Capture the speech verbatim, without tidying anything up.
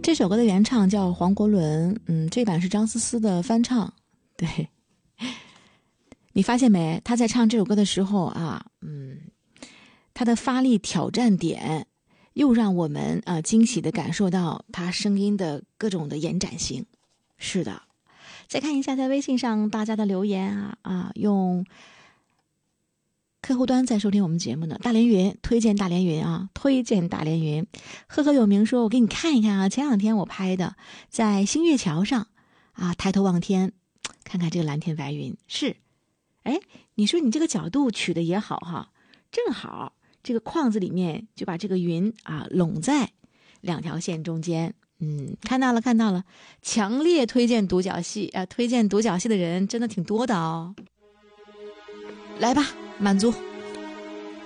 这首歌的原唱叫黄国伦，嗯，这版是张思思的翻唱。对，你发现没？他在唱这首歌的时候啊，嗯，他的发力挑战点又让我们啊惊喜地感受到他声音的各种的延展性。是的，再看一下在微信上大家的留言啊啊，用客户端在收听我们节目呢。大连云推荐大连云啊，推荐大连云。赫赫有名说，我给你看一看啊，前两天我拍的，在新月桥上啊，抬头望天，看看这个蓝天白云。是，哎，你说你这个角度取的也好哈，正好这个框子里面就把这个云啊拢在两条线中间。嗯，看到了看到了，强烈推荐独角戏啊！推荐独角戏的人真的挺多的哦。来吧，满足。